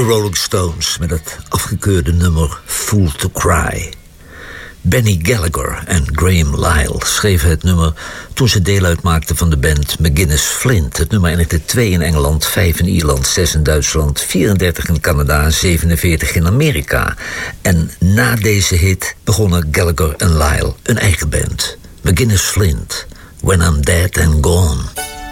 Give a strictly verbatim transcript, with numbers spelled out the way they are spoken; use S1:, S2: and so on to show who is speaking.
S1: Rolling Stones met het afgekeurde nummer Fool to Cry. Benny Gallagher en Graham Lyle schreven het nummer toen ze deel uitmaakten van de band McGuinness Flint. Het nummer eindigde twee in Engeland, vijf in Ierland, zes in Duitsland, vierendertig in Canada, zevenenveertig in Amerika. En na deze hit begonnen Gallagher en Lyle een eigen band. McGuinness Flint, When I'm Dead and Gone.